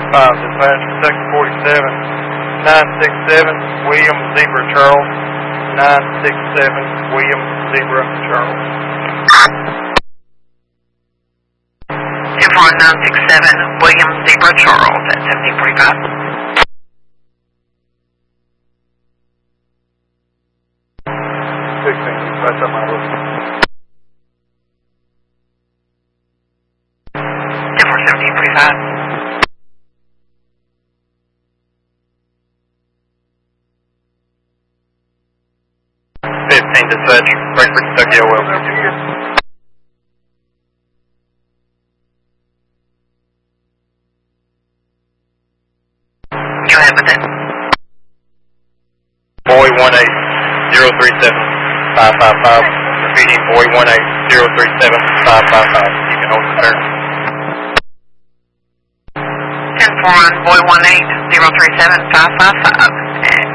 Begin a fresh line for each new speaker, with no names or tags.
dispatch, sector 47, 967, William Zebra Charles, 967, William Zebra Charles.
967, William Zebra Charles at 1745.
16, dispatch on my list.
1745.
15, dispatch, Frankfort, Kentucky, OL.
Go ahead with it.
Boy 18037-555. Repeating, Boy 18037-555. You can hold the turn.
10-4 on Boy 18037-555.